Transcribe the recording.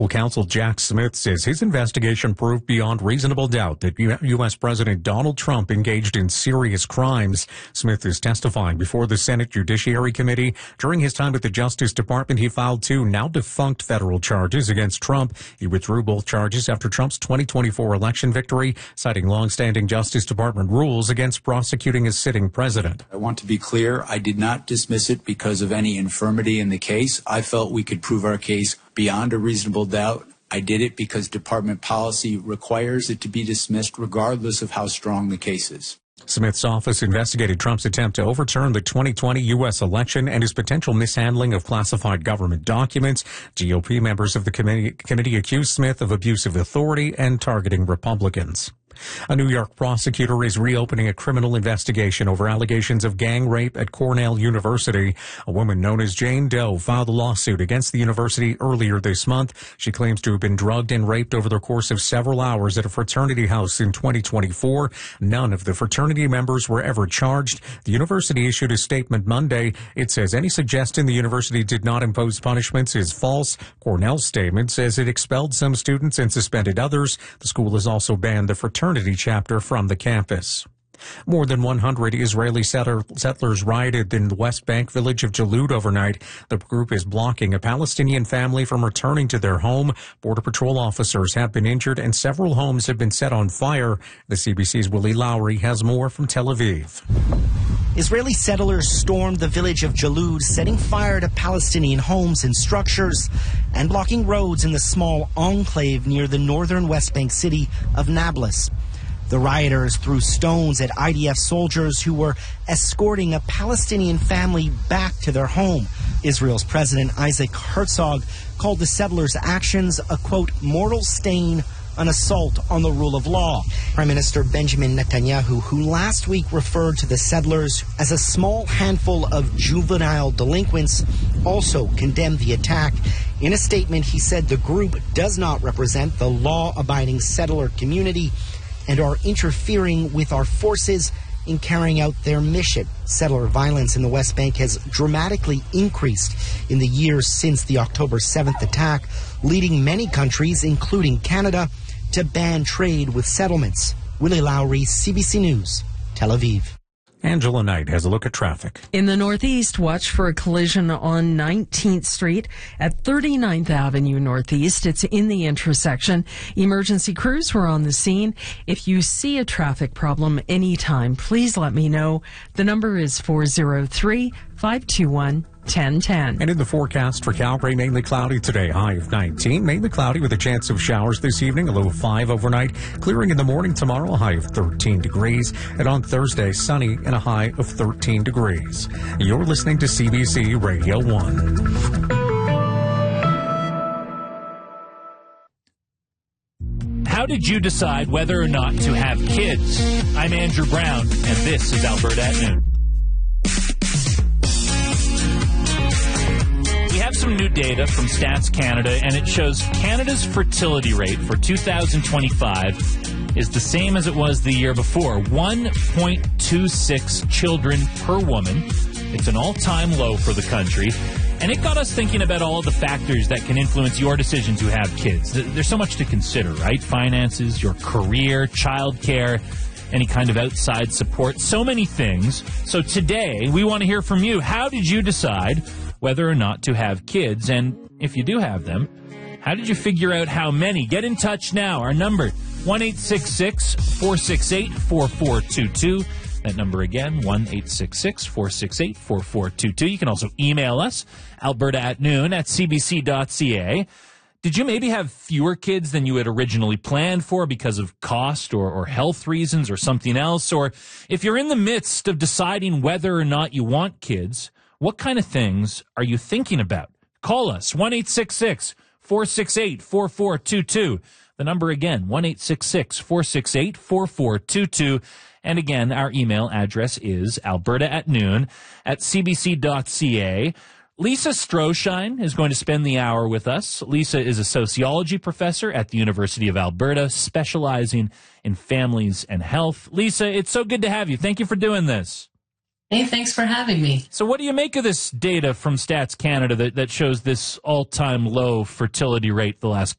Well, counsel Jack Smith says his investigation proved beyond reasonable doubt that U.S. President Donald Trump engaged in serious crimes. Smith is testifying before the Senate Judiciary Committee. During his time at the Justice Department, he filed two now-defunct federal charges against Trump. He withdrew both charges after Trump's 2024 election victory, citing long-standing Justice Department rules against prosecuting a sitting president. I want to be clear, I did not dismiss it because of any infirmity in the case. I felt we could prove our case beyond a reasonable doubt. I did it because department policy requires it to be dismissed regardless of how strong the case is. Smith's office investigated Trump's attempt to overturn the 2020 U.S. election and his potential mishandling of classified government documents. GOP members of the committee accused Smith of abuse of authority and targeting Republicans. A New York prosecutor is reopening a criminal investigation over allegations of gang rape at Cornell University. A woman known as Jane Doe filed a lawsuit against the university earlier this month. She claims to have been drugged and raped over the course of several hours at a fraternity house in 2024. None of the fraternity members were ever charged. The university issued a statement Monday. It says any suggestion the university did not impose punishments is false. Cornell's statement says it expelled some students and suspended others. The school has also banned the fraternity chapter from the campus. More than 100 Israeli settlers rioted in the West Bank village of Jalud overnight. The group is blocking a Palestinian family from returning to their home. Border Patrol officers have been injured and several homes have been set on fire. The CBC's Willie Lowry has more from Tel Aviv. Israeli settlers stormed the village of Jalud, setting fire to Palestinian homes and structures and blocking roads in the small enclave near the northern West Bank city of Nablus. The rioters threw stones at IDF soldiers who were escorting a Palestinian family back to their home. Israel's President Isaac Herzog called the settlers' actions a, quote, mortal stain, an assault on the rule of law. Prime Minister Benjamin Netanyahu, who last week referred to the settlers as a small handful of juvenile delinquents, also condemned the attack. In a statement, he said the group does not represent the law-abiding settler community and are interfering with our forces in carrying out their mission. Settler violence in the West Bank has dramatically increased in the years since the October 7th attack, leading many countries, including Canada, to ban trade with settlements. Willie Lowry, CBC News, Tel Aviv. Angela Knight has a look at traffic. In the Northeast, watch for a collision on 19th Street at 39th Avenue Northeast. It's in the intersection. Emergency crews were on the scene. If you see a traffic problem anytime, please let me know. The number is 403-521-1010. And in the forecast for Calgary, mainly cloudy today, high of 19. Mainly cloudy with a chance of showers this evening, a low of 5 overnight. Clearing in the morning tomorrow, a high of 13 degrees. And on Thursday, sunny and a high of 13 degrees. You're listening to CBC Radio 1. How did you decide whether or not to have kids? I'm Andrew Brown, and this is Alberta at Noon. We have some new data from Stats Canada, and it shows Canada's fertility rate for 2025 is the same as it was the year before, 1.26 children per woman. It's an all-time low for the country, and it got us thinking about all the factors that can influence your decision to have kids. There's so much to consider, right? Finances, your career, childcare, any kind of outside support, so many things. So today, we want to hear from you. How did you decide whether or not to have kids? And if you do have them, how did you figure out how many? Get in touch now. Our number, 1-866-468-4422. That number again, 1-866-468-4422. You can also email us, alberta@noon@cbc.ca. Did you maybe have fewer kids than you had originally planned for because of cost or health reasons or something else? Or if you're in the midst of deciding whether or not you want kids, what kind of things are you thinking about? Call us, 1-866-468-4422. The number again, 1-866-468-4422. And again, our email address is alberta@noon@cbc.ca. Lisa Stroshine is going to spend the hour with us. Lisa is a sociology professor at the University of Alberta, specializing in families and health. Lisa, it's so good to have you. Thank you for doing this. Hey, thanks for having me. So what do you make of this data from Stats Canada that shows this all-time low fertility rate the last